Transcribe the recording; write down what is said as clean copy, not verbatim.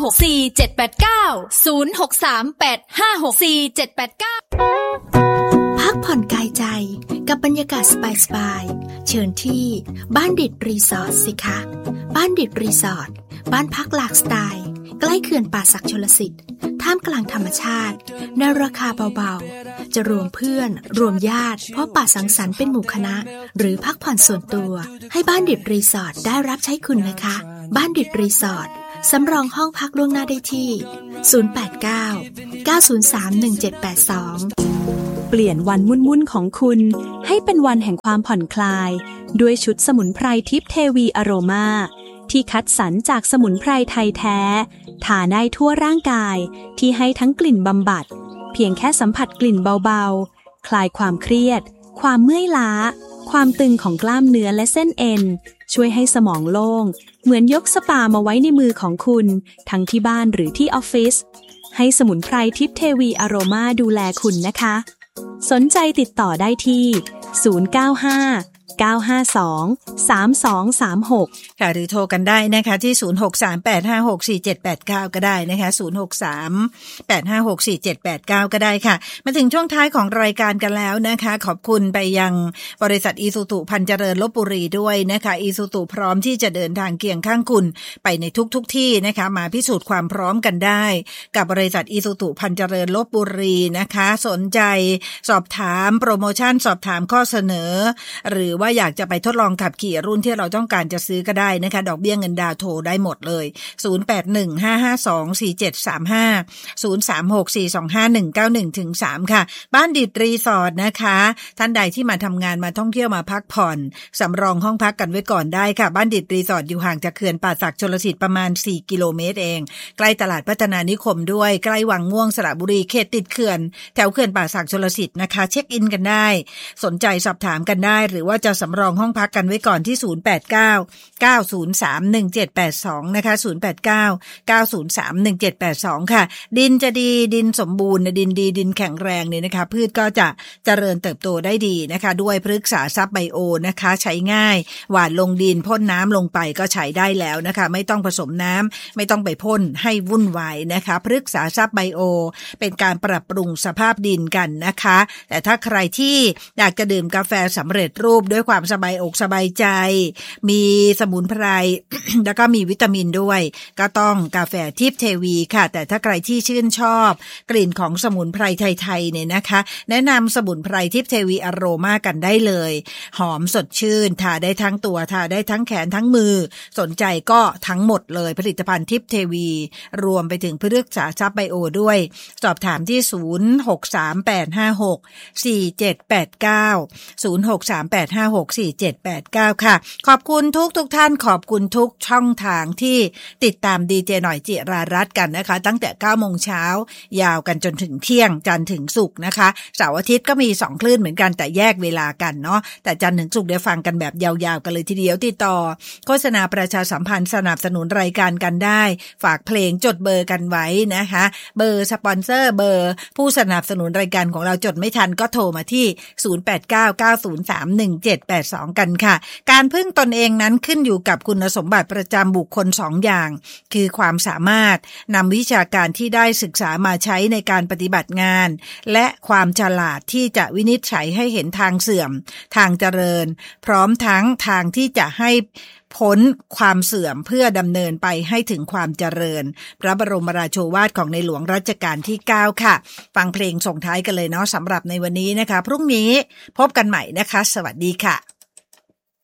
พักผ่อนกายใจกับบรรยากาศสบายๆเชิญที่บ้านดิดรีสอร์ทสิคะบ้านดิดรีสอร์ทบ้านพักหลากสไตล์ใกล้เขื่อนป่าสักชลสิทธิ์ท่ามกลางธรรมชาติในราคาเบาๆจะรวมเพื่อนรวมญาติพบปะสังสรรค์เป็นหมู่คณะหรือพักผ่อนส่วนตัวให้บ้านดิดรีสอร์ทได้รับใช้คุณนะคะบ้านดิดรีสอร์ทสำรองห้องพักล่วงหน้าได้ที่089 903 1782 เปลี่ยนวันวุ่นๆของคุณให้เป็นวันแห่งความผ่อนคลายด้วยชุดสมุนไพรทิพย์เทวีอโรมาที่คัดสรรจากสมุนไพรไทยแท้ทาได้ทั่วร่างกายที่ให้ทั้งกลิ่นบำบัดเพียงแค่สัมผัสกลิ่นเบาๆคลายความเครียดความเมื่อยล้าความตึงของกล้ามเนื้อและเส้นเอ็นช่วยให้สมองโล่งเหมือนยกสปามาไว้ในมือของคุณทั้งที่บ้านหรือที่ออฟฟิศให้สมุนไพรทิพย์เทวีอโรมาดูแลคุณนะคะสนใจติดต่อได้ที่095-952-3236 ค่ะหรือโทรกันได้นะคะที่0638564789ก็ได้นะคะ0638564789ก็ได้ค่ะมาถึงช่วงท้ายของรายการกันแล้วนะคะขอบคุณไปยังบริษัทอีซูซุพันเจริญลพบุรีด้วยนะคะอีซูซุพร้อมที่จะเดินทางเคียงข้างคุณไปในทุกที่นะคะมาพิสูจน์ความพร้อมกันได้กับบริษัทอีซูซุพันเจริญลพบุรีนะคะสนใจสอบถามโปรโมชั่นสอบถามข้อเสนอหรือว่าอยากจะไปทดลองขับขี่รุ่นที่เราต้องการจะซื้อก็ได้นะคะดอกเบี้ยเงินดาวโทรได้หมดเลย0815524735 036425191-3ค่ะบ้านดิดรีสอร์ทนะคะท่านใดที่มาทำงานมาท่องเที่ยวมาพักผ่อนสำรองห้องพักกันไว้ก่อนได้ค่ะบ้านดิดรีสอร์ทอยู่ห่างจากเขื่อนป่าสักชลสิทธิ์ประมาณ4กิโลเมตรเองใกล้ตลาดพัฒนานิคมด้วยใกล้วังม่วงสระบุรีเขตติดเขื่อนแถวเขื่อนป่าสักชลสิทธิ์นะคะเช็คอินกันได้สนใจสอบถามกันได้หรือว่าจะสำรองห้องพักกันไว้ก่อนที่089-903-1782นะคะ089-903-1782ค่ะดินจะดีดินสมบูรณ์ดินดีดินแข็งแรงเนี่ยนะคะพืชก็จะเจริญเติบโตได้ดีนะคะด้วยพฤกษาทรัพย์ไบโอนะคะใช้ง่ายหว่านลงดินพ่นน้ำลงไปก็ใช้ได้แล้วนะคะไม่ต้องผสมน้ำไม่ต้องไปพ่นให้วุ่นวายนะคะพฤกษาทรัพย์ไบโอเป็นการปรับปรุงสภาพดินกันนะคะแต่ถ้าใครที่อยากจะดื่มกาแฟสำเร็จรูปด้วยความสบายอกสบายใจมีสมุนไพร แล้วก็มีวิตามินด้วยก็ต้องกาแฟทิพย์เทวีค่ะแต่ถ้าใครที่ชื่นชอบกลิ่นของสมุนไพรไทยๆเนี่ยนะคะแนะนำสมุนไพรทิพย์เทวีอโรมากันได้เลยหอมสดชื่นทาได้ทั้งตัวทาได้ทั้งแขนทั้งมือสนใจก็ทั้งหมดเลยผลิตภัณฑ์ทิพย์เทวีรวมไปถึงพฤกษาทรัพย์ไบโอด้วยสอบถามที่0638564789 ค่ะขอบคุณทุกท่านขอบคุณทุกช่องทางที่ติดตามดีเจหน่อยจิรารัตน์กันนะคะตั้งแต่ 9 โมงเช้ายาวกันจนถึงเที่ยงจันทร์ถึงศุกร์นะคะเสาร์อาทิตย์ก็มี2คลื่นเหมือนกันแต่แยกเวลากันเนาะแต่จันทร์ถึงศุกร์ได้ฟังกันแบบยาวๆกันเลยทีเดียวติดต่อโฆษณาประชาสัมพันธ์สนับสนุนรายการกันได้ฝากเพลงจดเบอร์กันไว้นะคะเบอร์สปอนเซอร์เบอร์ผู้สนับสนุนรายการของเราจดไม่ทันก็โทรมาที่0899031782กันค่ะการพึ่งตนเองนั้นขึ้นอยู่กับคุณสมบัติประจำบุคคล2อย่างคือความสามารถนำวิชาการที่ได้ศึกษามาใช้ในการปฏิบัติงานและความฉลาดที่จะวินิจฉัยให้เห็นทางเสื่อมทางเจริญพร้อมทั้งทางที่จะให้พ้นความเสื่อมเพื่อดำเนินไปให้ถึงความเจริญพระบรมราโชวาทของในหลวงรัชกาลที่9ค่ะฟังเพลงส่งท้ายกันเลยเนาะสำหรับในวันนี้นะคะพรุ่งนี้พบกันใหม่นะคะสวัสดีค่ะ